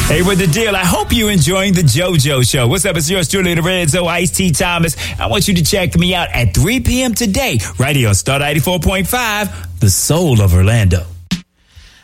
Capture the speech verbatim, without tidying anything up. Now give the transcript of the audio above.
Hey, with the deal, I hope you're enjoying the JoJo Show. What's up? It's yours truly, the Renzo Ice-T Thomas. I want you to check me out at three p.m. today, right here on Star ninety-four point five, the soul of Orlando.